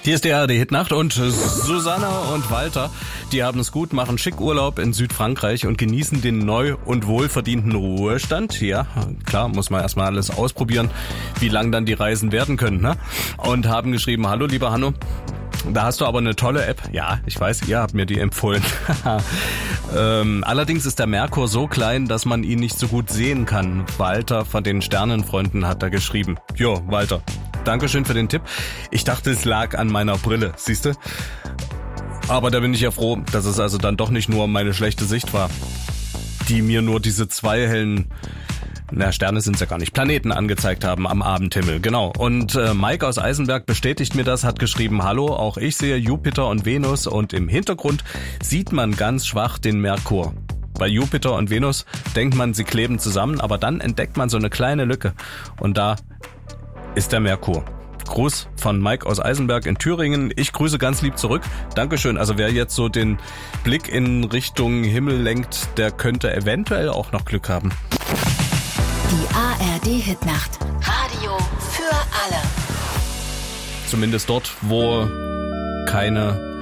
Hier ist die ARD-Hitnacht und Susanne und Walter, die haben es gut, machen schick Urlaub in Südfrankreich und genießen den neu und wohlverdienten Ruhestand. Ja, klar, muss man erstmal alles ausprobieren, wie lang dann die Reisen werden können, ne? Und haben geschrieben, hallo lieber Hanno, da hast du aber eine tolle App. Ja, ich weiß, ihr habt mir die empfohlen. Allerdings ist der Merkur so klein, dass man ihn nicht so gut sehen kann. Walter von den Sternenfreunden hat da geschrieben. Jo, Walter, Dankeschön für den Tipp. Ich dachte, es lag an meiner Brille, siehste? Aber da bin ich ja froh, dass es also dann doch nicht nur meine schlechte Sicht war, die mir nur diese zwei hellen, Sterne sind's ja gar nicht, Planeten angezeigt haben am Abendhimmel, genau. Und Mike aus Eisenberg bestätigt mir das, hat geschrieben, hallo, auch ich sehe Jupiter und Venus und im Hintergrund sieht man ganz schwach den Merkur. Bei Jupiter und Venus denkt man, sie kleben zusammen, aber dann entdeckt man so eine kleine Lücke und da ist der Merkur. Gruß von Mike aus Eisenberg in Thüringen. Ich grüße ganz lieb zurück. Dankeschön. Also wer jetzt so den Blick in Richtung Himmel lenkt, der könnte eventuell auch noch Glück haben. Die ARD-Hitnacht. Radio für alle. Zumindest dort, wo keine